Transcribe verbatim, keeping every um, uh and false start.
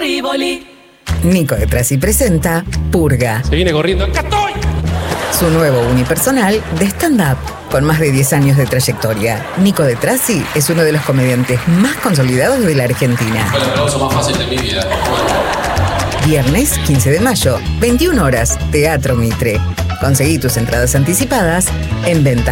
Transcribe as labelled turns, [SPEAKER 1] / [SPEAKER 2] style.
[SPEAKER 1] Rivoli.
[SPEAKER 2] Nico de Trasi presenta Purga.
[SPEAKER 3] Se viene corriendo. ¡Acá estoy!
[SPEAKER 2] Su nuevo unipersonal de stand-up. Con más de diez años de trayectoria, Nico de Trasi es uno de los comediantes más consolidados de la Argentina.
[SPEAKER 3] Fue el aplauso más fácil de mi vida.
[SPEAKER 2] Viernes quince de mayo, veintiuna horas, Teatro Mitre. Conseguí tus entradas anticipadas en venta.